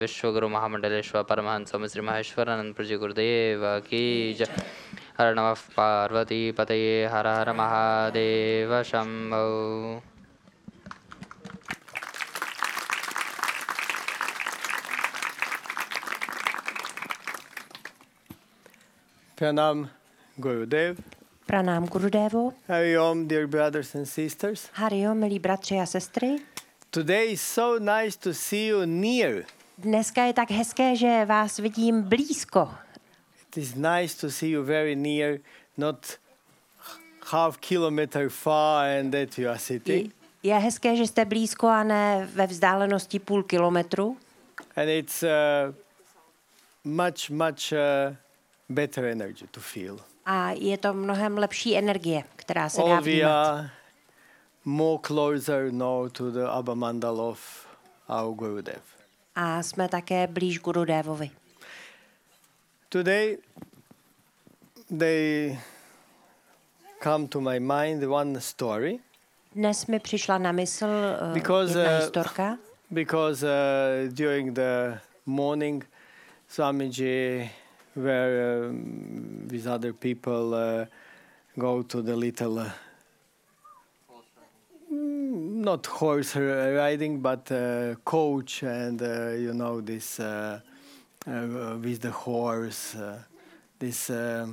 विश्वगुरु महामंडलेश्वर परमहंस स्वामी श्री महेश्वरानंद प्रभु गुरुदेव की जय। हर नमः पार्वती पतये हर हर महादेव Shambho. Pranam Gurudev. Pranám Gurudevo. Hari Om, dear brothers and sisters. Hari Om, milí bratři a sestry. Today is so nice to see you near. Dneska je tak hezké, že vás vidím blízko. It is nice to see you very near, not half kilometer far and that you are sitting. Je hezké, že jste blízko a ne ve vzdálenosti půl kilometru. And it's much better energy to feel. A je to mnohem lepší energie, která se dá All we vnímat. are more closer now to the Abha Mandal of our Gurudev. A jsme také blíž Gurudevovi. Today they come to my mind one story. Dnes mi přišla na mysl Because, jedna historka, Because during the morning, Swamiji were with other people go to the little, not horse riding, but coach and you know this with the horse, this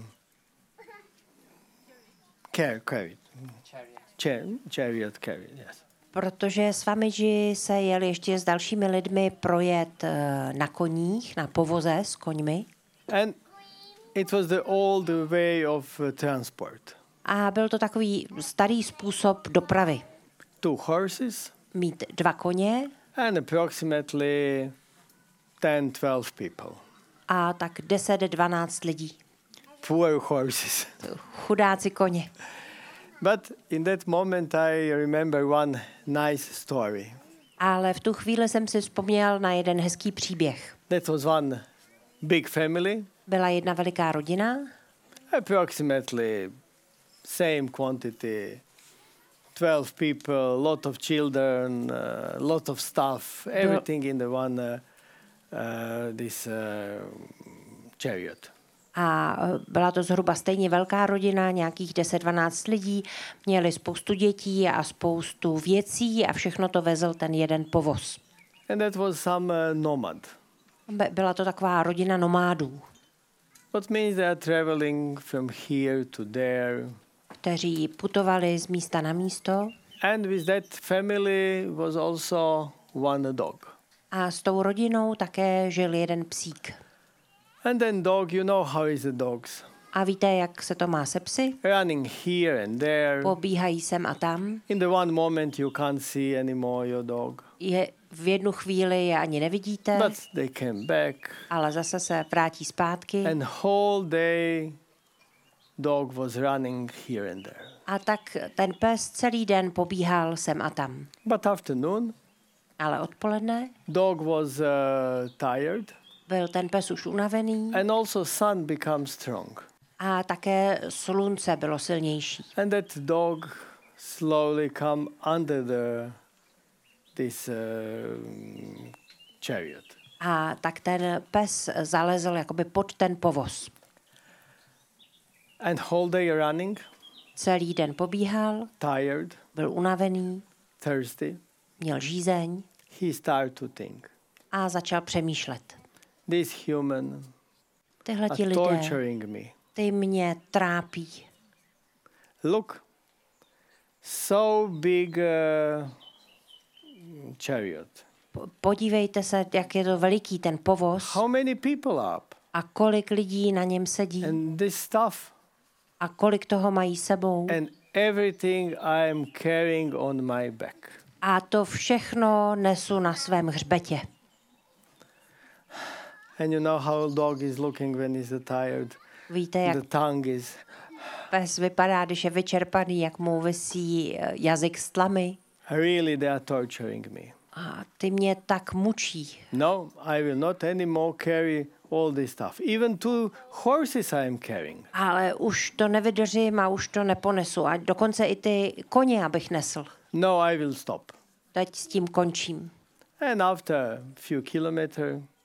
chariot carried, yes. protože Swamiji se jel ještě s dalšími lidmi projet na koních, na povoze s koňmi. And it was the old way of transport. A byl to takový starý způsob dopravy. 2 horses Mít 2 koně and approximately 10-12 people. a tak 10-12 lidí. Poor horses. Chudáci koně. But in that moment I remember one nice story. Ale v tu chvíli jsem si vzpomněl na jeden hezký příběh. That was one big family, Byla jedna veliká rodina, approximately same quantity, 12 people, lot of children, lot of stuff, everything in the one this chariot. a byla to zhruba stejně velká rodina, nějakých 10-12 lidí, měli spoustu dětí a spoustu věcí a všechno to vezl ten jeden povoz. And that was some nomad. Byla to taková rodina nomádů, What means they are traveling from here to there. kteří putovali z místa na místo And with that family was also one dog. a s tou rodinou také žil jeden psík. And then dog, you know how is the dogs. A víte, jak se to má se psy? Running here and there. Pobíhají sem a tam. In the one moment you can't see anymore your dog. V jednu chvíli je ani nevidíte, But they came back. ale zase se vrátí zpátky. And whole day dog was running here and there. A tak ten pes celý den pobíhal sem a tam. But afternoon, Ale odpoledne dog was tired. byl ten pes už unavený And also sun becomes strong. a také slunce bylo silnější. And that dog slowly come under this chariot. A tak ten pes zalezl jakoby pod ten povoz. And whole day running, Celý den pobíhal, tired, byl unavený, thirsty, měl žízeň he started to think. a začal přemýšlet. This human Tyhleti are lidé, torturing me. ty mě trápí. Look, so big chariot. Podívejte se, jak je to veliký ten povoz How many people up? a kolik lidí na něm sedí And this stuff a kolik toho mají sebou. and everything I am carrying on my back. A to všechno nesu na svém hřbetě. And you know how a dog is looking when he's tired. Víte, jak The tongue is. pes vypadá, když je vyčerpaný, jak mu visí jazyk z tlamy. Really, they are torturing me. A ty mě tak mučí. No, I will not anymore carry all this stuff. Even 2 horses I am carrying. Ale už to nevydržím a už to neponesu. A dokonce i ty koně, abych nesl. No, I will stop. Teď s tím končím. And after a few kilometers,